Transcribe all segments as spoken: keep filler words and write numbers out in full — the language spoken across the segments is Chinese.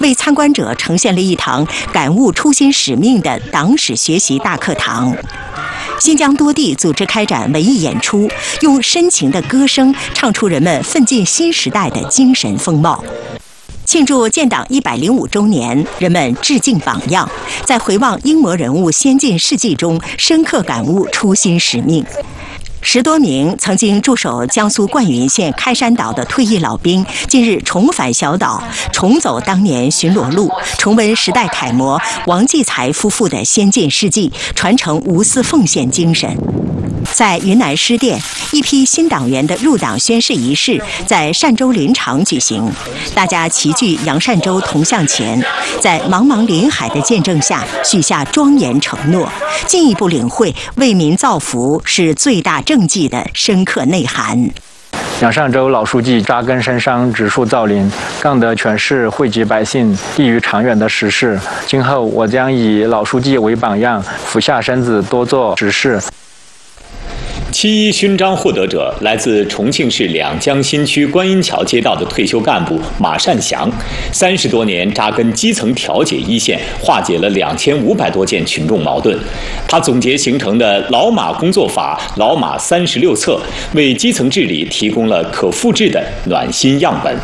为参观者呈现了一堂感悟初心使命的党史学习大课堂。新疆多地组织开展文艺演出，用深情的歌声唱出人们奋进新时代的精神风貌。庆祝建党一百零五周年，人们致敬榜样，在回望英模人物先进事迹中，深刻感悟初心使命。十多名曾经驻守江苏灌云县开山岛的退役老兵，近日重返小岛，重走当年巡逻路，重温时代楷模王继才夫妇的先进事迹，传承无私奉献精神。在云南施甸，一批新党员的入党宣誓仪式在善州林场举行，大家齐聚杨善洲铜像前，在茫茫林海的见证下许下庄严承诺，进一步领会为民造福是最大政绩的深刻内涵。 杨善洲老书记扎根深山，植树造林，干得全市惠及百姓、利于长远的实事。今后我将以老书记为榜样，俯下身子多做实事。 七一勋章获得者来自重庆市两江新区观音桥街道的退休干部马善祥，三十多年扎根基层调解一线，化解了两千五百多件群众矛盾。他总结形成的老马工作法“老马三十六策”，为基层治理提供了可复制的暖心样本。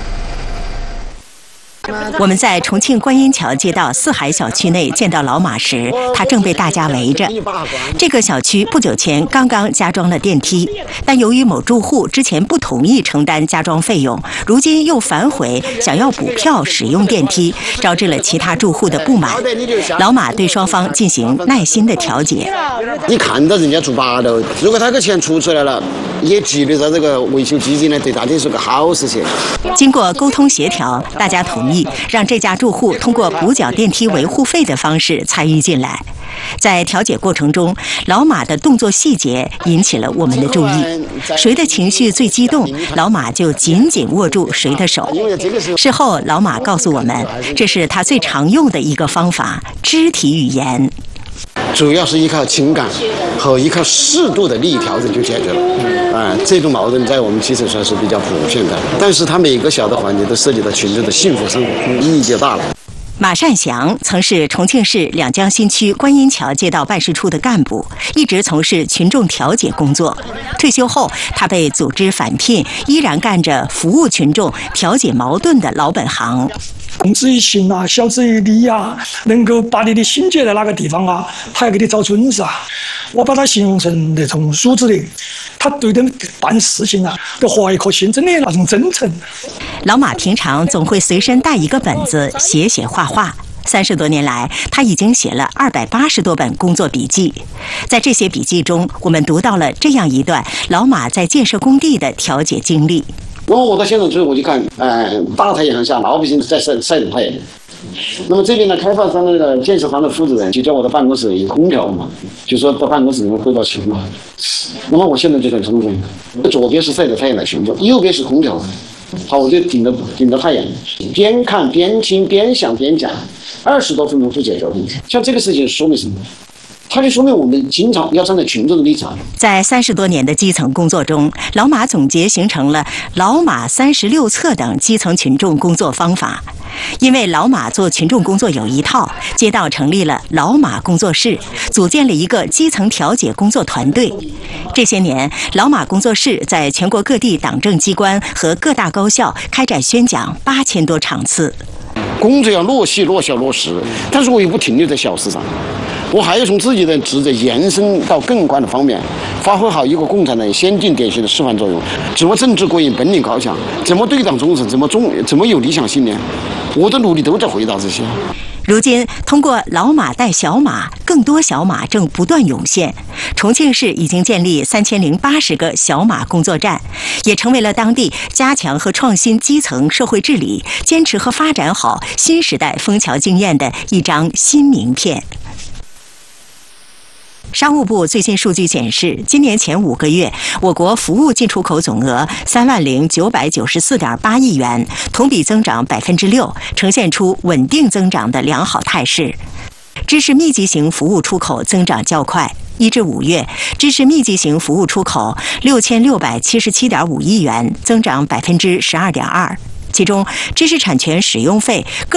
我们在重庆观音桥街道四海小区内见到老马时，他正被大家围着。这个小区不久前刚刚加装了电梯，但由于某住户之前不同意承担加装费用，如今又反悔想要补票使用电梯，招致了其他住户的不满。老马对双方进行耐心的调解。 你看到人家做八楼，如果他个钱出出来了，也激励到这个维修基金呢，对大家是个好事情。 经过沟通协调，大家同意让这家住户通过补缴电梯维护费的方式参与进来。在调解过程中，老马的动作细节引起了我们的注意。谁的情绪最激动，老马就紧紧握住谁的手。事后，老马告诉我们，这是他最常用的一个方法——肢体语言。 主要是依靠情感和依靠适度的利益调整就解决了。啊、呃，这种矛盾在我们基层上是比较普遍的，但是它每个小的环节都涉及到群众的幸福生活，意义就大了。 马善祥曾是重庆市两江新区观音桥街道办事处的干部，一直从事群众调解工作。退休后，他被组织返聘，依然干着服务群众、调解矛盾的老本行。 公之于情啊，晓之以理啊，能够把你的心结在哪个地方啊，他要给你找准是啊。我把他形容成那种素质的，他对人办事情啊，都怀一颗心，真的那种真诚。 老马平常总会随身带一个本子，写写画画。三十多年来，他已经写了二百八十多本工作笔记。在这些笔记中，我们读到了这样一段老马在建设工地的调解经历。 我我到现场之后，我就看，呃，大太阳下，老百姓在晒晒着太阳。那么这边呢，开发商的那个建设方的负责人就叫我到办公室有空调嘛，就说到办公室里面汇报情况。那么我现在就在中间，左边是晒着太阳的群众，右边是空调。好，我就顶着顶着太阳，边看边听边想边讲，二十多分钟就解决问题。像这个事情说明什么？它就说明我们经常要站在群众的立场。 在三十多年的基层工作中，老马总结形成了“老马三十六策”等基层群众工作方法。因为老马做群众工作有一套，街道成立了老马工作室，组建了一个基层调解工作团队。这些年，老马工作室在全国各地党政机关和各大高校开展宣讲八千多场次。 工作要落细、落小、落实，但是我也不停留在小事上。我还要从自己的职责延伸到更宽的方面，发挥好一个共产党先进典型的示范作用。怎么政治过硬、本领高强？怎么对党忠诚？怎么忠？怎么有理想信念？我的努力都在回答这些。 如今，通过老马带小马，更多小马正不断涌现。重庆市已经建立三千零八十个小马工作站，也成为了当地加强和创新基层社会治理、坚持和发展好新时代枫桥经验的一张新名片。商务部最新数据显示，今年前五个月，我国服务进出口总额三万零九百九十四点八亿元，同比增长百分之六，呈现出稳定增长的良好态势。知识密集型服务出口增长较快，一至五月，知识密集型服务出口六千六百七十七点五亿元，增长百分之十二点二。其中，知识产权使用费